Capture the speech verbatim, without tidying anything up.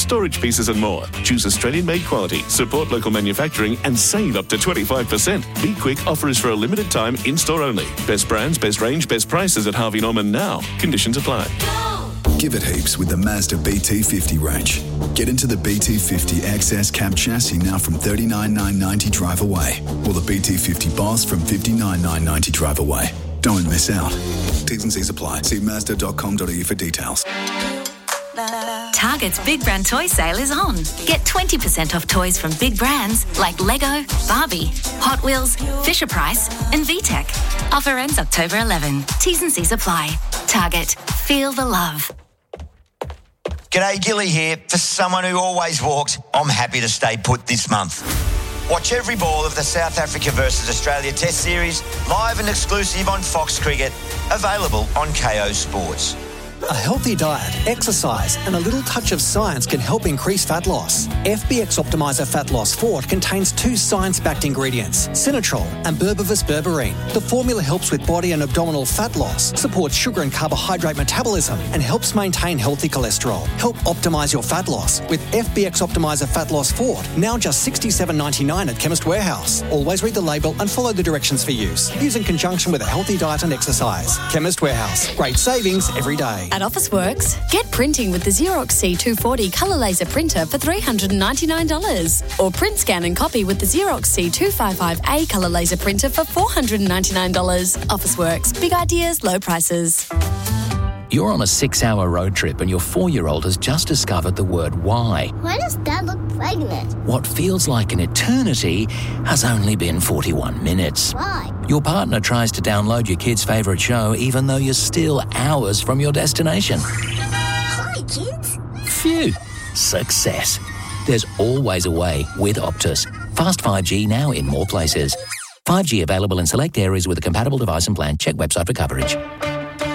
storage pieces and more. Choose Australian-made quality, support local manufacturing and save up to twenty-five percent. Be quick, offer is for a limited time, in-store only. Best brands, best range, best prices at Harvey Norman now. Conditions apply. Give it heaps with the Mazda B T fifty range. Get into the B T fifty X S cab chassis now from thirty-nine thousand nine hundred ninety drive away, or the B T fifty Boss from fifty-nine thousand nine hundred ninety drive away. Don't miss out. T's and C's apply. See mazda dot com dot a u for details. Target's Big Brand Toy Sale is on. Get twenty percent off toys from big brands like Lego, Barbie, Hot Wheels, Fisher-Price and V TEC. Offer ends October eleventh. T's and C's apply. Target. Feel the love. G'day, Gilly here. For someone who always walks, I'm happy to stay put this month. Watch every ball of the South Africa versus Australia Test Series live and exclusive on Fox Cricket, available on K O Sports. A healthy diet, exercise and a little touch of science can help increase fat loss. F B X Optimizer Fat Loss Fort contains two science-backed ingredients, Sinatrol and Berbivus berberine. The formula helps with body and abdominal fat loss, supports sugar and carbohydrate metabolism and helps maintain healthy cholesterol. Help optimise your fat loss with F B X Optimizer Fat Loss Fort, now just sixty-seven dollars ninety-nine at Chemist Warehouse. Always read the label and follow the directions for use. Use in conjunction with a healthy diet and exercise. Chemist Warehouse. Great savings every day. At Officeworks, get printing with the Xerox C two forty colour laser printer for three hundred ninety-nine dollars. Or print, scan and copy with the Xerox C two fifty-five A colour laser printer for four hundred ninety-nine dollars. Officeworks, big ideas, low prices. You're on a six-hour road trip and your four-year-old has just discovered the word why. Why does Dad look pregnant? What feels like an eternity has only been forty-one minutes. Why? Your partner tries to download your kid's favourite show even though you're still hours from your destination. Hi, kids. Phew. Success. There's always a way with Optus. Fast five G now in more places. five G available in select areas with a compatible device and plan. Check website for coverage.